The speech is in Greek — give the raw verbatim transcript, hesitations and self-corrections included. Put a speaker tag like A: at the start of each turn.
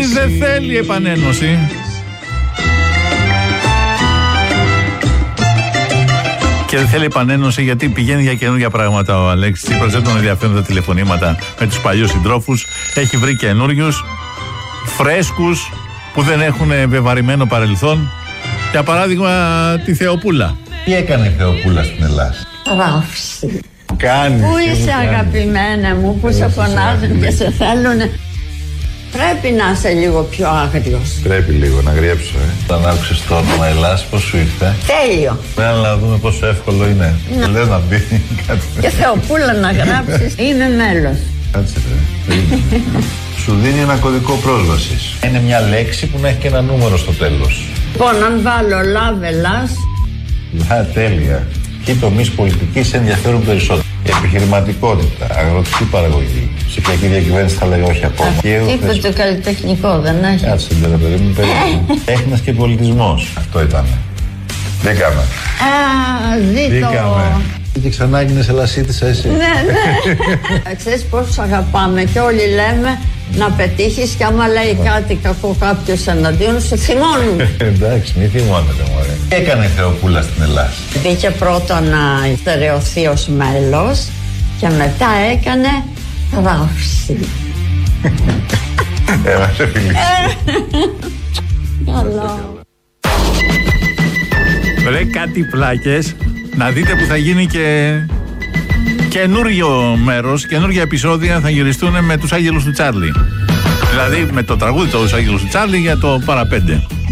A: Κανείς δεν θέλει επανένωση. Και δεν θέλει επανένωση γιατί πηγαίνει για καινούργια πράγματα ο Αλέξης Τσίπρας. Δεν τον ενδιαφέρουν τα τηλεφωνήματα με τους παλιούς συντρόφους. Έχει βρει καινούριους, φρέσκους, που δεν έχουν βεβαρημένο παρελθόν. Για παράδειγμα τη Θεοπούλα.
B: Τι έκανε η Θεοπούλα στην Ελλάδα?
C: Ράφση.
B: Κάνει.
C: Πού είσαι αγαπημένα μου, που σε φωνάζουν και σε θέλουν. Πρέπει να είσαι λίγο πιο άγριος.
B: Πρέπει λίγο να γριέψω, ε. Όταν άκουσες το όνομα Ελλάς, πώς σου ήρθε?
C: Τέλειο.
B: Πρέπει να δούμε πόσο εύκολο είναι.
C: Να.
B: Λέω να μπει κάτι.
C: Και Θεοπούλα να γράψεις. Είμαι μέλος.
B: Κάτσε ρε. Σου δίνει ένα κωδικό πρόσβασης. Είναι μια λέξη που να έχει και ένα νούμερο στο τέλος.
C: Λοιπόν, αν βάλω love Ελλάς.
B: Να, τέλεια. Ποιοι τομείς πολιτικής σε ενδιαφέρουν περισσότερο? Επιχειρηματικότητα, αγροτική παραγωγή, ψηφιακή διακυβέρνηση θα λέγα όχι ακόμα.
C: Είπε το καλλιτεχνικό, δεν έχει?
B: Κάτσε τώρα, παιδί μου, περίπου. Τέχνας και πολιτισμός. Αυτό ήταν. Μπήκαμε.
C: Α, ζήτω.
B: Μπήκαμε. Και ξανά έγινες Ελλασίτισσα εσύ.
C: Ναι, ναι. Ξέρεις πώς αγαπάμε και όλοι λέμε να πετύχεις και άμα λέει κάτι κακό κάποιος εναντίον σου θυμώνουν.
B: Εντάξει, μη θυμώνετε μωρέ. Τι έκανε η Θεοπούλα στην Ελλάδα?
C: Μπήκε πρώτα να στερεωθεί ως μέλος και μετά έκανε ράφση.
B: Έλα σε φιλήσει.
C: Καλό.
A: Ρε κάτι πλάκες. Να δείτε που θα γίνει και καινούριο μέρος, καινούργια επεισόδια θα γυριστούν με τους Άγγελους του Τσάρλι. Δηλαδή με το τραγούδι του Άγγελους του Τσάρλι για το παραπέντε.